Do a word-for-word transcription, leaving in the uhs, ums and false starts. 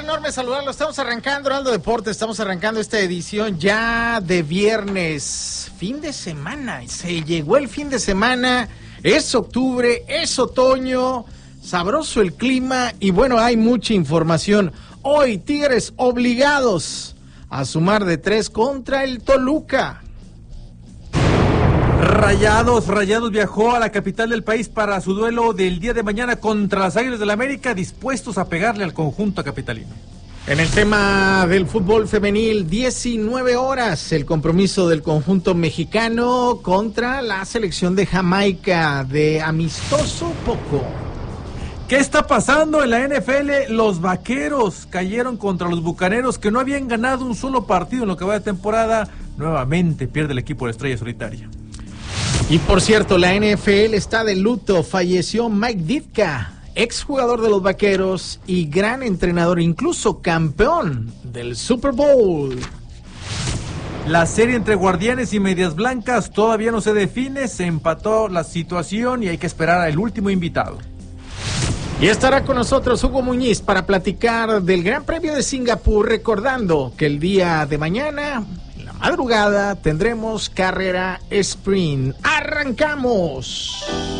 enorme saludarlo. Estamos arrancando Heraldo Deportes, estamos arrancando esta edición ya de viernes, fin de semana. Se llegó el fin de semana, es octubre, es otoño, sabroso el clima y bueno, hay mucha información. Hoy Tigres obligados a sumar de tres contra el Toluca. Rayados, Rayados viajó a la capital del país para su duelo del día de mañana contra las Águilas del la América, dispuestos a pegarle al conjunto capitalino. En el tema del fútbol femenil, diecinueve horas, el compromiso del conjunto mexicano contra la selección de Jamaica, de amistoso poco. ¿Qué está pasando en la N F L? Los Vaqueros cayeron contra los Bucaneros, que no habían ganado un solo partido en lo que va de temporada. Nuevamente pierde el equipo de Estrella Solitaria. Y por cierto, la N F L está de luto. Falleció Mike Ditka, exjugador de los Vaqueros y gran entrenador, incluso campeón del Super Bowl. La serie entre Guardianes y Medias Blancas todavía no se define, se empató la situación y hay que esperar al último invitado. Y estará con nosotros Hugo Muñiz para platicar del Gran Premio de Singapur, recordando que el día de mañana, en la madrugada, tendremos carrera sprint. ¡Arrancamos!